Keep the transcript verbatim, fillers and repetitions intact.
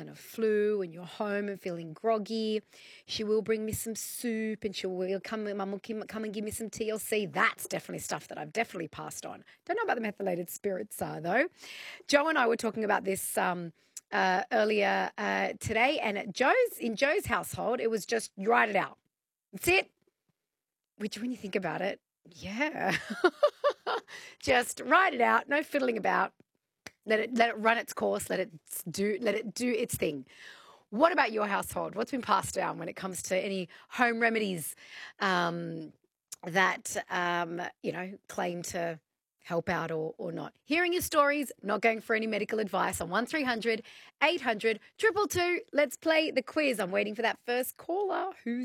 and a flu and you're home and feeling groggy, she will bring me some soup and she will come, Mum will come come and give me some T L C. That's definitely stuff that I've definitely passed on. Don't know about the methylated spirits, uh, though. Joe and I were talking about this um, uh, earlier uh, today, and at Joe's in Joe's household, it was just you write it out. That's it. Which, when you think about it, yeah, just write it out. No fiddling about. Let it let it run its course. Let it do let it do its thing. What about your household? What's been passed down when it comes to any home remedies um, that um, you know claim to help out or, or not? Hearing your stories, not going for any medical advice on one three hundred eight hundred two two two. Let's play the quiz. I'm waiting for that first caller. Who's